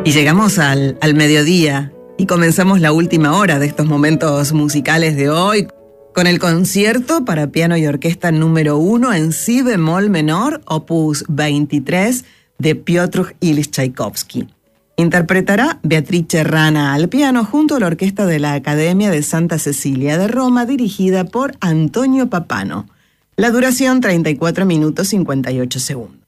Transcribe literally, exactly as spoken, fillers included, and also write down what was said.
Y llegamos al, al mediodía y comenzamos la última hora de estos momentos musicales de hoy con el concierto para piano y orquesta número uno en si bemol menor, opus veintitrés, de Piotr Ilyich Tchaikovsky. Interpretará Beatrice Rana al piano junto a la orquesta de la Academia de Santa Cecilia de Roma, dirigida por Antonio Papano. La duración treinta y cuatro minutos cincuenta y ocho segundos.